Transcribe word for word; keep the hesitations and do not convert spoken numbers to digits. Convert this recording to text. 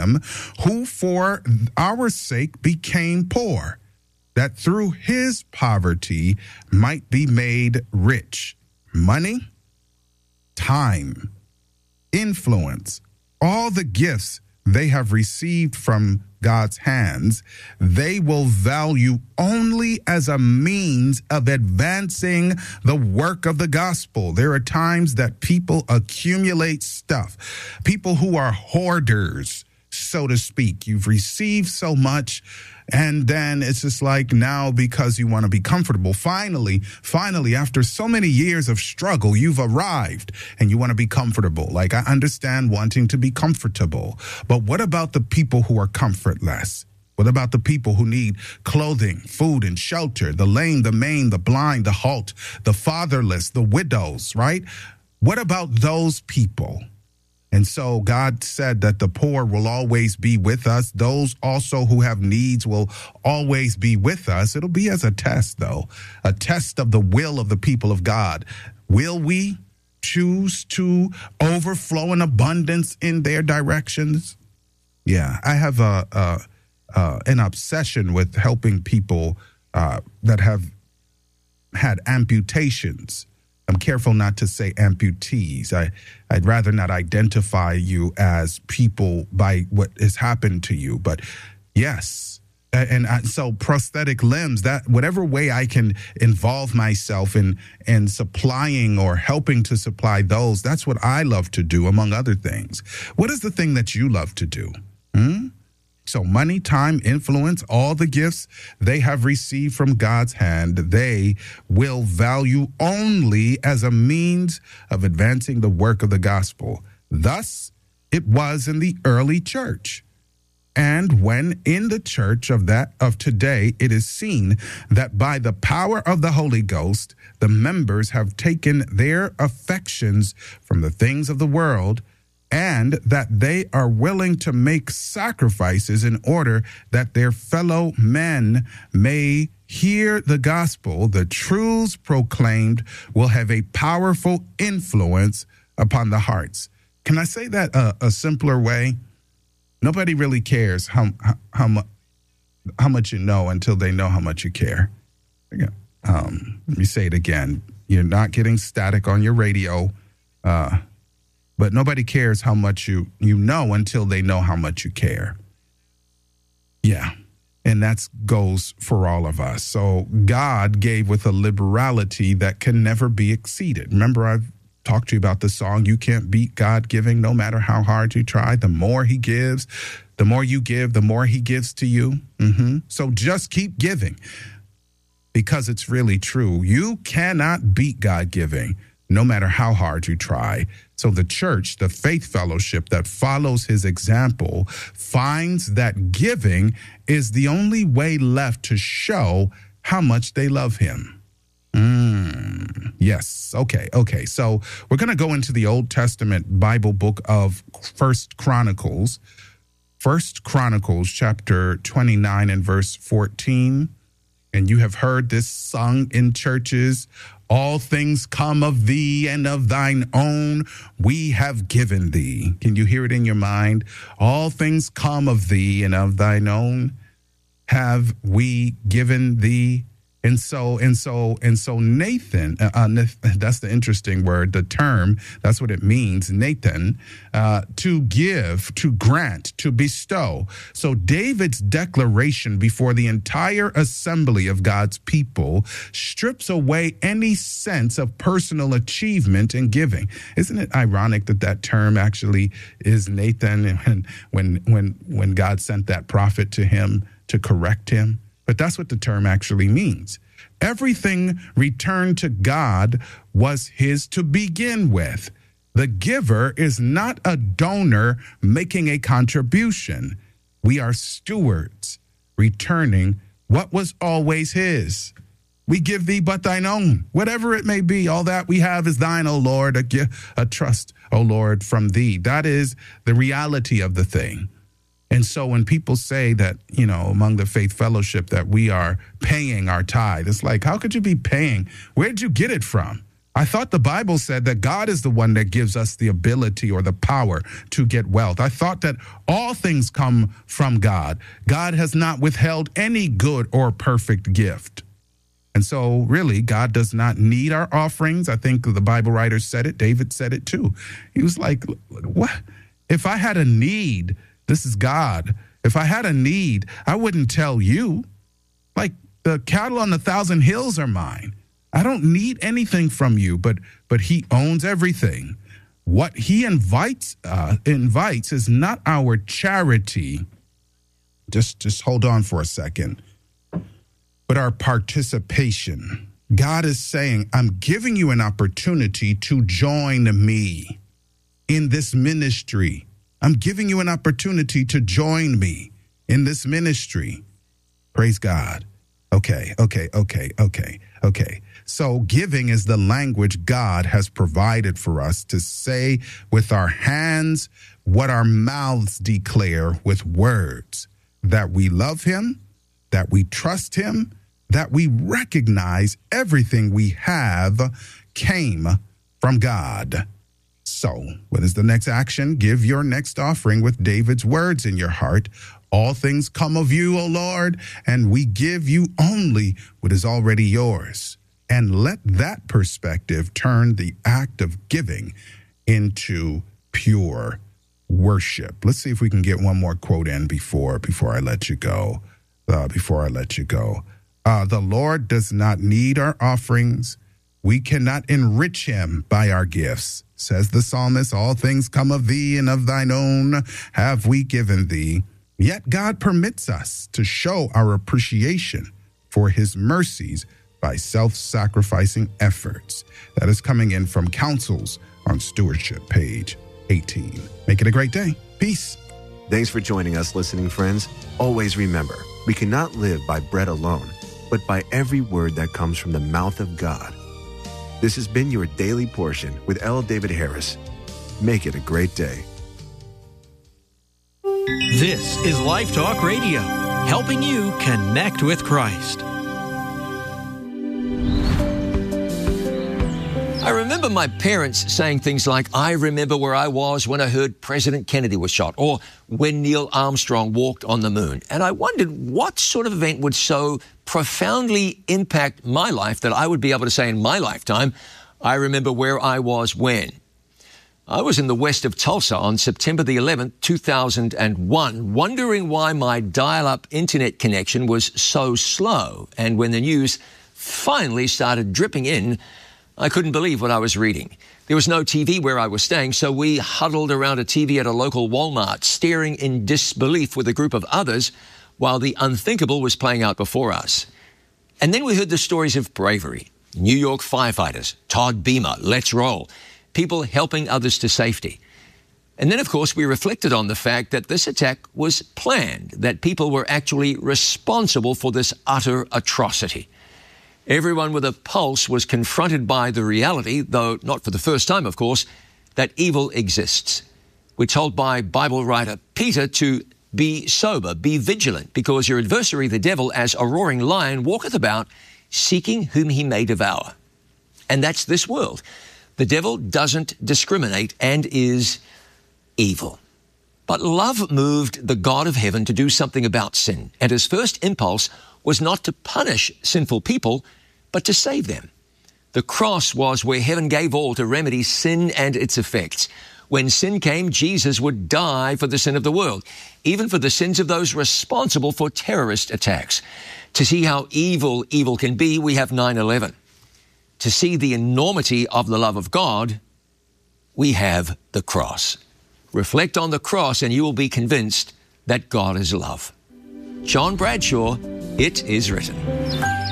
him who for our sake became poor, that through his poverty might be made rich. Money, time, influence, all the gifts they have received from God's hands, they will value only as a means of advancing the work of the gospel. There are times that people accumulate stuff, people who are hoarders, so to speak. You've received so much, and then it's just like now because you want to be comfortable, finally, finally, after so many years of struggle, you've arrived and you want to be comfortable. Like, I understand wanting to be comfortable, but what about the people who are comfortless? What about the people who need clothing, food, and shelter? The lame, the maimed, the blind, the halt, the fatherless, the widows, right? What about those people? And so God said that the poor will always be with us. Those also who have needs will always be with us. It'll be as a test, though, a test of the will of the people of God. Will we choose to overflow in abundance in their directions? Yeah, I have a, a, a an obsession with helping people uh, that have had amputations. I'm careful not to say amputees. I, I'd rather not identify you as people by what has happened to you. But yes, and, and so prosthetic limbs, that whatever way I can involve myself in, in supplying or helping to supply those, that's what I love to do, among other things. What is the thing that you love to do? Hmm? So money, time, influence, all the gifts they have received from God's hand, they will value only as a means of advancing the work of the gospel. Thus, it was in the early church. And when in the church of that of today, it is seen that by the power of the Holy Ghost, the members have taken their affections from the things of the world, and that they are willing to make sacrifices in order that their fellow men may hear the gospel. The truths proclaimed will have a powerful influence upon the hearts. Can I say that uh, a simpler way? Nobody really cares how how how, mu- how much you know until they know how much you care. Um, let me say it again. You're not getting static on your radio. Uh, But nobody cares how much you, you know until they know how much you care. Yeah, and that goes for all of us. So God gave with a liberality that can never be exceeded. Remember, I've talked to you about the song, You Can't Beat God Giving, no matter how hard you try. The more he gives, the more you give, the more he gives to you. Mm-hmm. So just keep giving, because it's really true. You cannot beat God giving, no matter how hard you try. So the church, the faith fellowship that follows his example, finds that giving is the only way left to show how much they love him. Mm, yes. Okay. Okay. So we're going to go into the Old Testament Bible book of First Chronicles, First Chronicles chapter twenty-nine and verse fourteen. And you have heard this sung in churches. All things come of thee, and of thine own we have given thee. Can you hear it in your mind? All things come of thee, and of thine own have we given thee. And so, and so, and so Nathan, uh, that's the interesting word, the term, that's what it means, Nathan, uh, to give, to grant, to bestow. So David's declaration before the entire assembly of God's people strips away any sense of personal achievement in giving. Isn't it ironic that that term actually is Nathan, when, when, when, when God sent that prophet to him to correct him? But that's what the term actually means. Everything returned to God was his to begin with. The giver is not a donor making a contribution. We are stewards returning what was always his. We give thee but thine own, whatever it may be. All that we have is thine, O Lord, a, gift, a trust, O Lord, from thee. That is the reality of the thing. And so when people say that, you know, among the faith fellowship that we are paying our tithe, it's like, how could you be paying? Where did you get it from? I thought the Bible said that God is the one that gives us the ability or the power to get wealth. I thought that all things come from God. God has not withheld any good or perfect gift. And so really, God does not need our offerings. I think the Bible writer said it. David said it too. He was like, what? If I had a need, this is God. If I had a need, I wouldn't tell you. Like, the cattle on a thousand hills are mine. I don't need anything from you, but but he owns everything. What he invites uh, invites is not our charity. Just just hold on for a second. But our participation. God is saying, I'm giving you an opportunity to join me in this ministry. I'm giving you an opportunity to join me in this ministry. Praise God. Okay, okay, okay, okay, okay. So giving is the language God has provided for us to say with our hands what our mouths declare with words, that we love him, that we trust him, that we recognize everything we have came from God. So what is the next action? Give your next offering with David's words in your heart. All things come of you, O Lord, and we give you only what is already yours. And let that perspective turn the act of giving into pure worship. Let's see if we can get one more quote in before before I let you go. Uh, before I let you go. Uh, the Lord does not need our offerings. We cannot enrich him by our gifts. Says the psalmist, all things come of thee, and of thine own have we given thee. Yet God permits us to show our appreciation for his mercies by self-sacrificing efforts. That is coming in from Counsels on Stewardship, page eighteen. Make it a great day. Peace. Thanks for joining us, listening friends. Always remember, we cannot live by bread alone, but by every word that comes from the mouth of God. This has been your Daily Portion with L. David Harris. Make it a great day. This is Life Talk Radio, helping you connect with Christ. I remember my parents saying things like, I remember where I was when I heard President Kennedy was shot, or when Neil Armstrong walked on the moon. And I wondered what sort of event would so profoundly impact my life that I would be able to say in my lifetime, I remember where I was when. I was in the west of Tulsa on September the eleventh, two thousand one, wondering why my dial-up internet connection was so slow. And when the news finally started dripping in, I couldn't believe what I was reading. There was no T V where I was staying, so we huddled around a T V at a local Walmart, staring in disbelief with a group of others while the unthinkable was playing out before us. And then we heard the stories of bravery. New York firefighters, Todd Beamer, Let's Roll, people helping others to safety. And then, of course, we reflected on the fact that this attack was planned, that people were actually responsible for this utter atrocity. Everyone with a pulse was confronted by the reality, though not for the first time, of course, that evil exists. We're told by Bible writer Peter to be sober, be vigilant, because your adversary, the devil, as a roaring lion, walketh about, seeking whom he may devour. And that's this world. The devil doesn't discriminate and is evil. But love moved the God of heaven to do something about sin, and his first impulse was not to punish sinful people, but to save them. The cross was where heaven gave all to remedy sin and its effects. When sin came, Jesus would die for the sin of the world, even for the sins of those responsible for terrorist attacks. To see how evil evil can be, we have nine eleven. To see the enormity of the love of God, we have the cross. Reflect on the cross and you will be convinced that God is love. John Bradshaw, It Is Written.